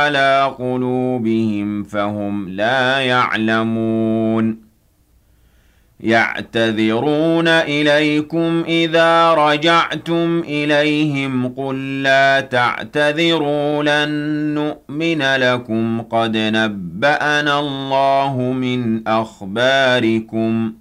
على قلوبهم فهم لا يعلمون يعتذرون إليكم إذا رجعتم إليهم قل لا تعتذروا لن نؤمن لكم قد نبأنا الله من أخباركم